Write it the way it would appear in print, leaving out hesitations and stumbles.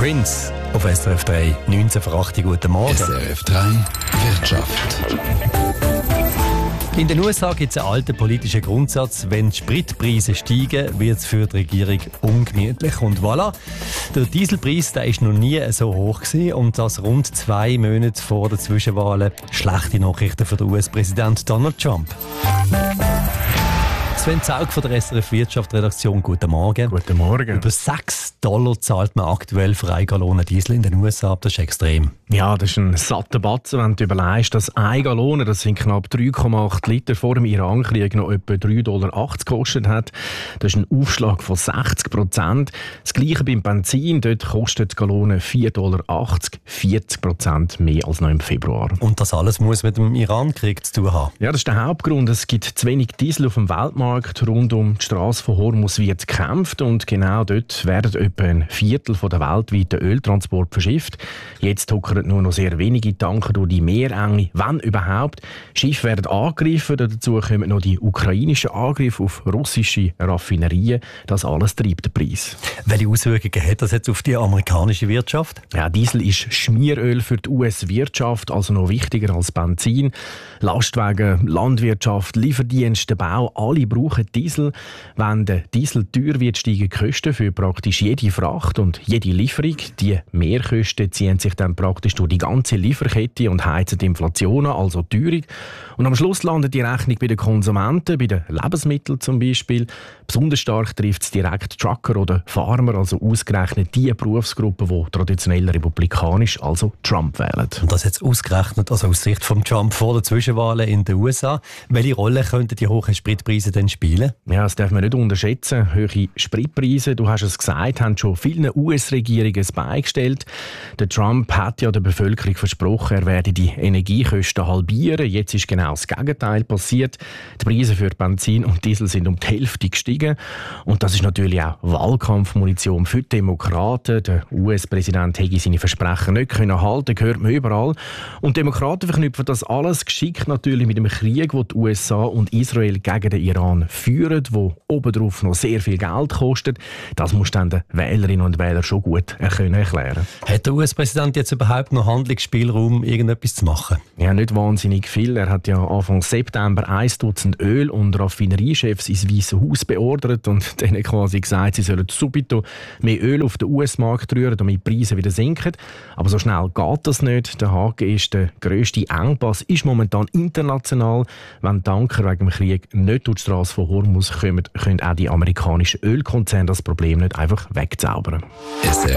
Prince auf SRF 3, 19 vor 8 Uhr. Guten Morgen. SRF 3 Wirtschaft. In den USA gibt es einen alten politischen Grundsatz: Wenn die Spritpreise steigen, wird es für die Regierung ungemütlich. Und voilà, der Dieselpreis der ist noch nie so hoch gewesen, und das rund 2 Monate vor den Zwischenwahlen. Schlechte Nachrichten für den US-Präsident Donald Trump. Sven Zaug von der SRF Wirtschaftsredaktion, guten Morgen. Guten Morgen. Über $6 zahlt man aktuell für 1 Gallone Diesel in den USA. Das ist extrem. Ja, das ist ein satter Batzen, wenn du überlegst, dass 1 Gallone, das sind knapp 3,8 Liter, vor dem Irankrieg noch etwa $3,80 gekostet hat. Das ist ein Aufschlag von 60%. Das Gleiche beim Benzin, dort kostet die Gallone $4,80, 40% mehr als noch im Februar. Und das alles muss mit dem Irankrieg zu tun haben? Ja, das ist der Hauptgrund. Es gibt zu wenig Diesel auf dem Weltmarkt. Rund um die Strasse von Hormuz wird gekämpft, und genau dort werden etwa ein Viertel der weltweiten Öltransport verschifft. Jetzt huckern nur noch sehr wenige Tanker durch die Meerenge, wenn überhaupt. Schiffe werden angegriffen, dazu kommen noch die ukrainischen Angriffe auf russische Raffinerien. Das alles treibt den Preis. Welche Auswirkungen hat das jetzt auf die amerikanische Wirtschaft? Ja, Diesel ist Schmieröl für die US-Wirtschaft, also noch wichtiger als Benzin. Lastwagen, Landwirtschaft, Lieferdienste, Bau, alle brauchen Diesel. Wenn der Diesel teuer wird, steigen die Kosten für praktisch jede Fracht und jede Lieferung. Die Mehrkosten ziehen sich dann praktisch durch die ganze Lieferkette und heizen die Inflation an, also die Teuerung. Und am Schluss landet die Rechnung bei den Konsumenten, bei den Lebensmitteln zum Beispiel. Besonders stark trifft es direkt Trucker oder Farmer, also ausgerechnet die Berufsgruppen, die traditionell republikanisch, also Trump wählen. Und das jetzt ausgerechnet, also aus Sicht von Trump vor den Zwischenwahlen in den USA. Welche Rolle könnten die hohen Spritpreise denn spielen? Ja, das darf man nicht unterschätzen. Hohe Spritpreise, du hast es gesagt, haben schon vielen US-Regierungen ein Bein gestellt. Der Trump hat ja der Bevölkerung versprochen, er werde die Energiekosten halbieren. Jetzt ist genau das Gegenteil passiert. Die Preise für Benzin und Diesel sind um die Hälfte gestiegen. Und das ist natürlich auch Wahlkampfmunition für die Demokraten. Der US-Präsident hätte seine Versprechen nicht halten können, hört man überall. Und die Demokraten verknüpfen das alles geschickt natürlich mit dem Krieg, den die USA und Israel gegen den Iran führen, wo obendrauf noch sehr viel Geld kostet. Das muss dann den Wählerinnen und Wählern schon gut erklären. Hat der US-Präsident jetzt überhaupt noch Handlungsspielraum, irgendetwas zu machen? Ja, nicht wahnsinnig viel. Er hat ja Anfang September 1 Dutzend Öl- und Raffineriechefs ins Weiße Haus beordert und denen quasi gesagt, sie sollen subito mehr Öl auf den US-Markt rühren, damit die Preise wieder sinken. Aber so schnell geht das nicht. Der Haken ist, der grösste Engpass ist momentan international. Wenn Tanker wegen dem Krieg nicht durch die Strasse von Hormuz kommen, können auch die amerikanischen Ölkonzerne das Problem nicht einfach wegzaubern. SRF